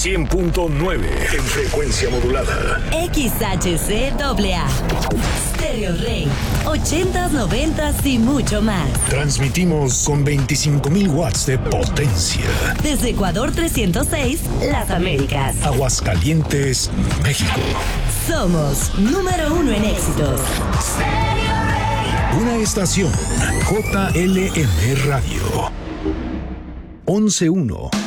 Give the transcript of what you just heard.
100.9 en frecuencia modulada. XHCAA. Stereo Rey. 80s, 90s y mucho más. Transmitimos con 25,000 watts de potencia. Desde Ecuador 306, Las Américas. Aguascalientes, México. Somos número 1 en éxitos. Una estación JLM Radio. 11.1